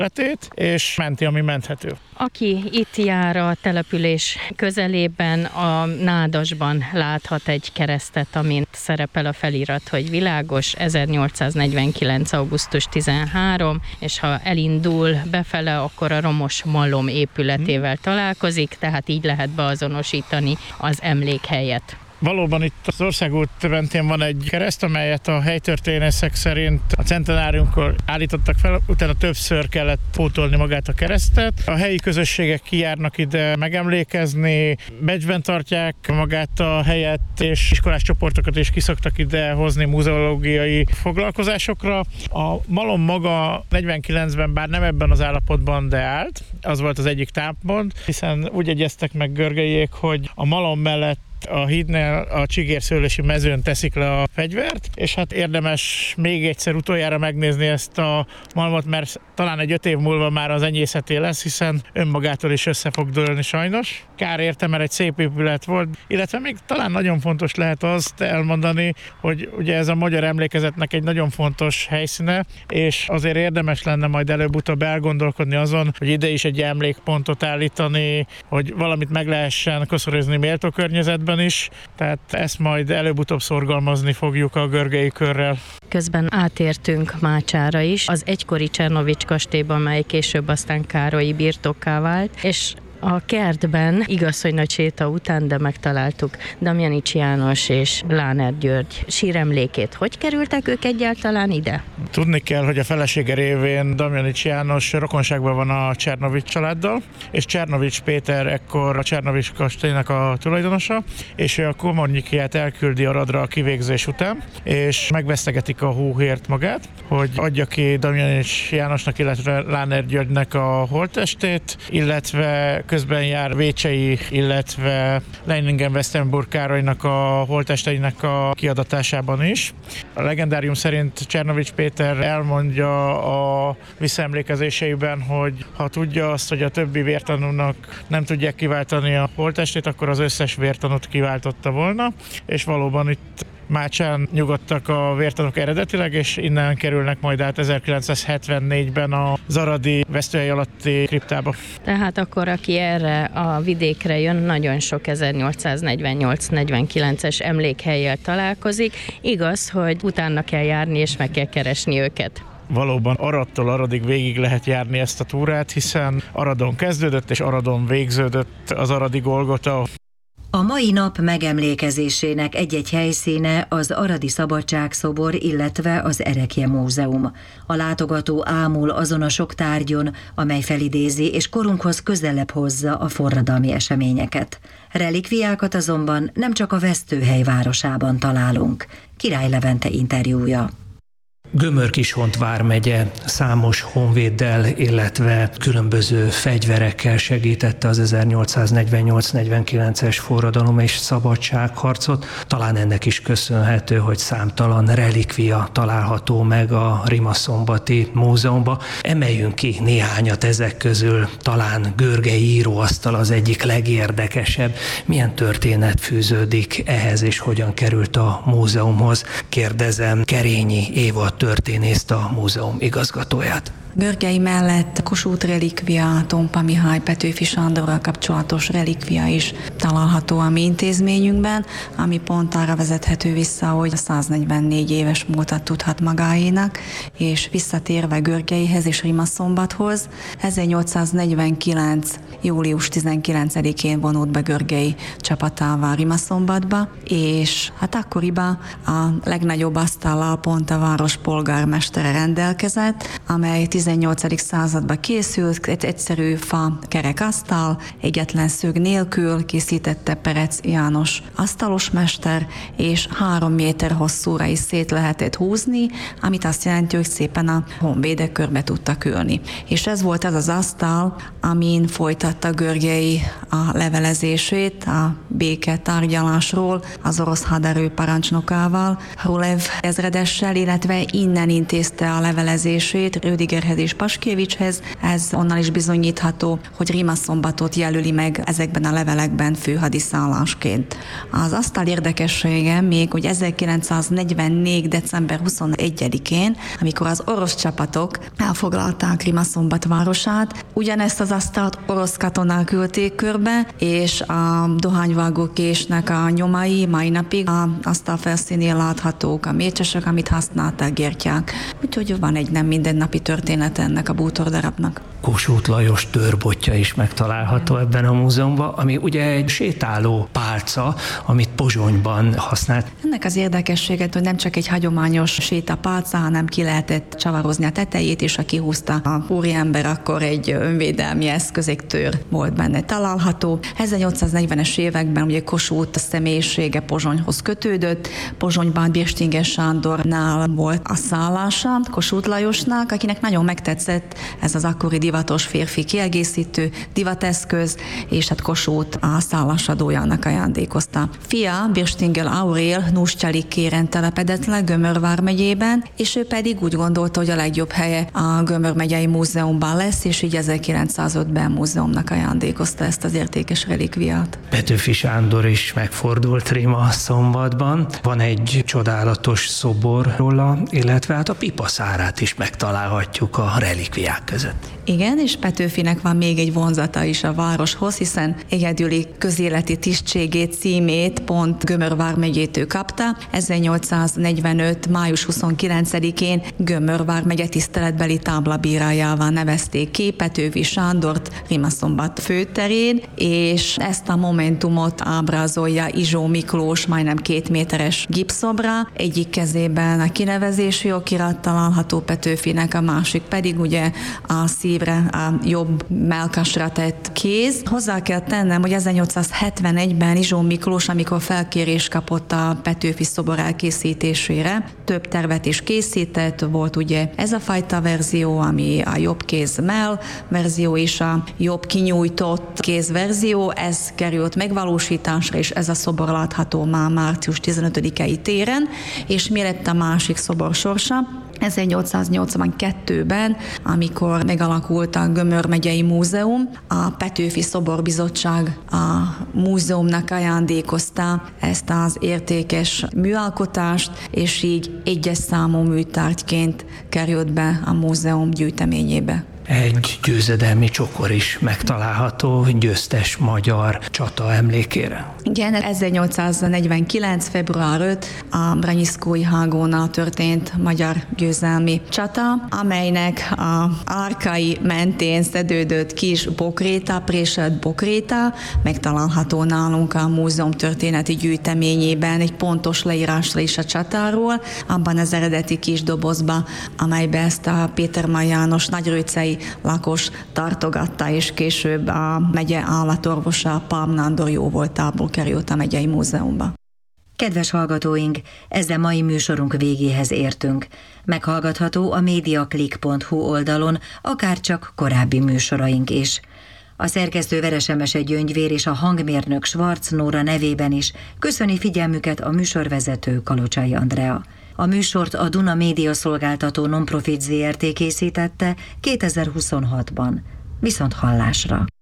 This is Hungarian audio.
letét, és menti, ami menthető. Aki itt jár a település közelében, a Nádasban láthat egy keresztet, amin szerepel a felirat, hogy világos, 1849. augusztus 13, és ha elindul befele, akkor a romos malom épületével találkozik, tehát így lehet beazonosítani az emlékhelyet. Valóban itt az országút mentén van egy kereszt, amelyet a helytörténészek szerint a centenáriumkor állítottak fel, utána többször kellett pótolni magát a keresztet. A helyi közösségek kijárnak ide megemlékezni, becsben tartják magát a helyet, és iskolás csoportokat is kiszoktak ide hozni múzeológiai foglalkozásokra. A malom maga 49-ben bár nem ebben az állapotban, de állt. Az volt az egyik támpont, hiszen úgy egyeztek meg Görgeiék, hogy a malom mellett a hídnél a csigérszőlési mezőn teszik le a fegyvert, és hát érdemes még egyszer utoljára megnézni ezt a malmot, mert talán egy 5 év múlva már az enyészeté lesz, hiszen önmagától is össze fog dőlni sajnos. Kár érte, mert egy szép épület volt, illetve még talán nagyon fontos lehet azt elmondani, hogy ugye ez a magyar emlékezetnek egy nagyon fontos helyszíne, és azért érdemes lenne majd előbb-utóbb elgondolkodni azon, hogy ide is egy emlékpontot állítani, hogy valamit meg lehessen koszorozni méltó környezetben is, tehát ezt majd előbb-utóbb szorgalmazni fogjuk a Görgei körrel. Közben átértünk Mácsára is, az egykori Czernovics kastélyban, mely később aztán Károlyi birtokká vált, és a kertben, igaz, hogy nagy séta után, de megtaláltuk Damjanics János és Láner György síremlékét. Hogy kerültek ők egyáltalán ide? Tudni kell, hogy a felesége révén Damjanics János rokonságban van a Czernovics családdal, és Czernovics Péter ekkor a Czernovics kastélynak a tulajdonosa, és ő a Komornyikiát elküldi Aradra a kivégzés után, és megvesztegetik a hóhért magát, hogy adja ki Damjanics Jánosnak, illetve Láner Györgynek a holttestét, illetve közben jár Vécsei, illetve Leiningen-Westenburg Károlynak a holttesteinek a kiadatásában is. A legendárium szerint Czernovics Péter elmondja a visszaemlékezéseiben, hogy ha tudja azt, hogy a többi vértanúnak nem tudják kiváltani a holttestét, akkor az összes vértanút kiváltotta volna, és valóban itt Mácsán nyugodtak a vértanúk eredetileg, és innen kerülnek majd át 1974-ben a Zaradi vesztőhely alatti kriptába. Tehát akkor, aki erre a vidékre jön, nagyon sok 1848-49-es emlékhellyel találkozik. Igaz, hogy utána kell járni, és meg kell keresni őket. Valóban Aradtól Aradig végig lehet járni ezt a túrát, hiszen Aradon kezdődött, és Aradon végződött az aradi Golgota. A mai nap megemlékezésének egy-egy helyszíne az Aradi Szabadságszobor, illetve az Erekje Múzeum. A látogató ámul azon a sok tárgyon, amely felidézi és korunkhoz közelebb hozza a forradalmi eseményeket. Relikviákat azonban nem csak a Vesztőhely városában találunk. Király Levente interjúja. Gömör-Kishont vármegye számos honvéddel, illetve különböző fegyverekkel segítette az 1848-49-es forradalom és szabadságharcot. Talán ennek is köszönhető, hogy számtalan relikvia található meg a Rimaszombathi Múzeumban. Emeljünk ki néhányat ezek közül, talán Görgei íróasztal az egyik legérdekesebb. Milyen történet fűződik ehhez, és hogyan került a múzeumhoz? Kérdezem Kerényi Éva történészt, a múzeum igazgatóját. Görgei mellett Kossuth relikvia, Tompa Mihály, Petőfi Sándorral kapcsolatos relikvia is található a mi intézményünkben, ami pont arra vezethető vissza, hogy 144 éves múltat tudhat magáénak, és visszatérve Görgeihez és Rimaszombathoz, 1849. július 19-én vonult be Görgei csapatával Rimaszombatba, és hát akkoriban a legnagyobb asztallal pont a város polgármestere rendelkezett, amely 18. században készült, egy egyszerű fa kerekasztal, egyetlen szög nélkül készítette Perec János asztalosmester, és 3 méter hosszúra is szét lehetett húzni, amit azt jelenti, hogy szépen a honvédek körbe tudtak ülni. És ez volt az az asztal, amin folytatta Görgei a levelezését, a béketárgyalásról az orosz haderő parancsnokával, Hrulev ezredessel, illetve innen intézte a levelezését Rüdiger Erdélyhez és Paskievicshez. Ez onnan is bizonyítható, hogy Rimaszombatot jelöli meg ezekben a levelekben főhadiszállásként. Az asztal érdekessége még, hogy 1944. december 21-én, amikor az orosz csapatok elfoglalták Rimaszombat városát, ugyanezt az asztalt orosz katonák küldték körbe, és a dohányvágókésnek a nyomai mai napig az asztal felszínén láthatók, a mécsesek, amit használták, gyertyák. Úgyhogy van egy nem mindennapi történet ennek a bútordarabnak. Kossuth Lajos törbotja is megtalálható ebben a múzeumban, ami ugye egy sétáló pálca, amit Pozsonyban használt. Ennek az érdekességet, hogy nem csak egy hagyományos sétapálca, hanem ki lehetett csavarozni a tetejét, és aki húzta a úriember, akkor egy önvédelmi eszköz, egy tör volt benne található. 1840-es években ugye Kossuth személyisége Pozsonyhoz kötődött. Pozsonyban Birstinger Sándornál volt a szállása Kossuth Lajosnak, akinek nagyon megtetszett ez az akkori divatos férfi kiegészítő divateszköz, és hát Kossuth a szállásadójának ajándékozta. Fia, Birstinger Aurél Nusztyalikéren telepedett le Gömör vármegyében, és ő pedig úgy gondolta, hogy a legjobb helye a Gömör megyei múzeumban lesz, és így 1905-ben múzeumnak ajándékozta ezt az értékes relikviát. Petőfi Sándor is megfordult Rimaszombatban. Van egy csodálatos szobor róla, illetve hát a pipaszárát is megtalálhatjuk a relikviák között. Igen, és Petőfinek van még egy vonzata is a városhoz, hiszen egyedüli közéleti tisztségét, címét pont Gömör vármegyétől kapta. 1845. május 29-én Gömör vármegye tiszteletbeli táblabírájává nevezték ki Petőfi Sándort Rimaszombat főterén, és ezt a momentumot ábrázolja Izsó Miklós majdnem 2 méteres gipszobra. Egyik kezében a kinevezési okirat található Petőfinek, a másik pedig ugye a szívre, a jobb mellkasra tett kéz. Hozzá kell tennem, hogy 1871-ben Izsó Miklós, amikor felkérést kapott a Petőfi szobor elkészítésére, több tervet is készített, volt ugye ez a fajta verzió, ami a jobb kéz mell verzió és a jobb kinyújtott kéz verzió, ez került megvalósításra, és ez a szobor látható már március 15-i téren, és mi lett a másik szobor sorsa? 1882-ben, amikor megalakult a Gömör megyei múzeum, a Petőfi Szoborbizottság a múzeumnak ajándékozta ezt az értékes műalkotást, és így egyes számú műtárgyként került be a múzeum gyűjteményébe. Egy győzedelmi csokor is megtalálható győztes magyar csata emlékére. Igen, 1849. február 5. a Branyiszkói hágónál történt magyar győzelmi csata, amelynek a árkai mentén szedődött kis bokréta, préselt bokréta, megtalálható nálunk a múzeum történeti gyűjteményében egy pontos leírásra is a csatáról, abban az eredeti kis dobozba, amelybe ezt a Pétermay János nagyrőcei lakos tartogatta, és később a megye állatorvosa Palm Nándor jóvoltából került a megyei múzeumba. Kedves hallgatóink, ezzel mai műsorunk végéhez értünk. Meghallgatható a mediaclick.hu oldalon, akárcsak korábbi műsoraink is. A szerkesztő Veresemese Gyöngyvér és a hangmérnök Schwarz Nóra nevében is köszöni figyelmüket a műsorvezető Kalocsai Andrea. A műsort a Duna Média Szolgáltató Nonprofit Zrt. Készítette 2026-ban. Viszont hallásra!